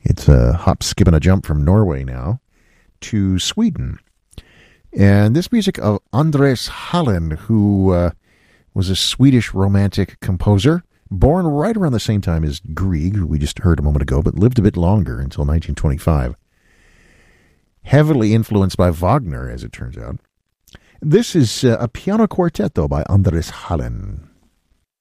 It's a hop, skip, and a jump from Norway now to Sweden. And this music of Andres Halen, who was a Swedish romantic composer, born right around the same time as Grieg, who we just heard a moment ago, but lived a bit longer until 1925. Heavily influenced by Wagner, as it turns out. This is a piano quartet, though, by Andres Halen.